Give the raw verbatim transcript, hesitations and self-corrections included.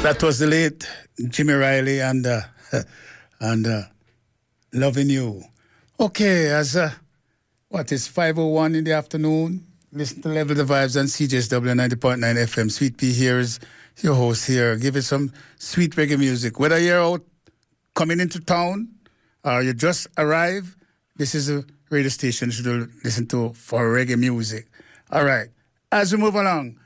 That was the late Jimmy Riley and uh, and uh, Loving You. Okay, as uh, what is five oh one in the afternoon? Listen to Level the Vibes on C J S W ninety point nine F M. Sweet Pea here is your host here. Give it some sweet reggae music. Whether you're out coming into town or you just arrived, this is a radio station you should listen to for reggae music. All right, as we move along,